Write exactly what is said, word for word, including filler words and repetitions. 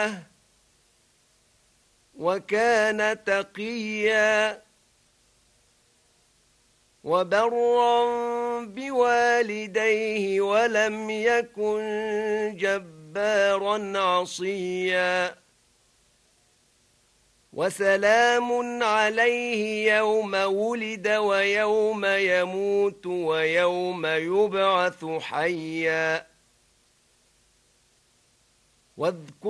وكان تقيا وبرا بوالديه ولم يكن جبارا عصيا وسلام عليه يوم ولد ويوم يموت ويوم يبعث حيا واذكر